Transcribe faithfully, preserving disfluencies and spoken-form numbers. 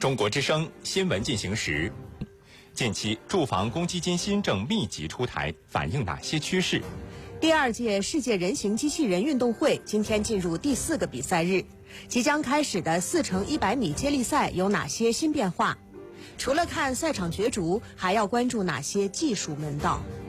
中国之声新闻进行时，近期住房公积金新政密集出台，反映哪些趋势？ 第二届世界人形机器人运动会今天进入第四个比赛日，即将开始的四乘一百米接力赛有哪些新变化？除了看赛场角逐，还要关注哪些技术门道？